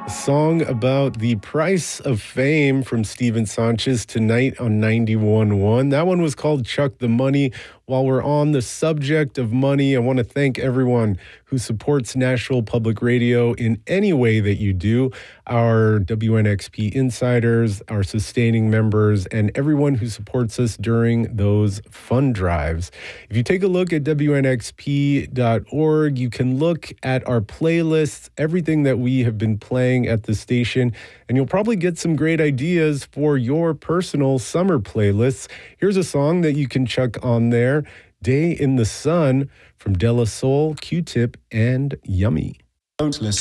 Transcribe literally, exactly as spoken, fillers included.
A song about the price of fame from Steven Sanchez tonight on ninety-one point one. That one was called Chuck the Money. While we're on the subject of money, I want to thank everyone who supports Nashville Public Radio in any way that you do. Our W N X P insiders, our sustaining members, and everyone who supports us during those fund drives. If you take a look at W N X P dot org, you can look at our playlists, everything that we have been playing at the station, and you'll probably get some great ideas for your personal summer playlists. Here's a song that you can chuck on there, Day in the Sun from De La Soul, Q-Tip, and Yummy. Don't listen.